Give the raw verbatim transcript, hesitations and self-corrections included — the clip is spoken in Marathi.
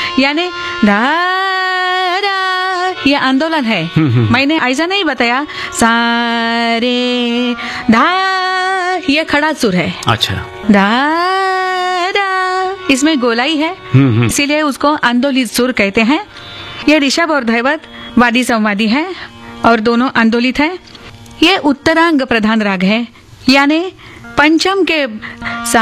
यानी धा रा, ये आंदोलन है। मैंने ऐसा नहीं बताया सा रे धा, ये खड़ा सुर है। अच्छा। धा रा, इसमें गोलाई है, इसीलिए उसको आंदोलित सुर कहते हैं। ये ऋषभ और धैवत वादी संवादी है और दोनों आंदोलित है। ये उत्तरांग प्रधान राग है, यानी पंचम के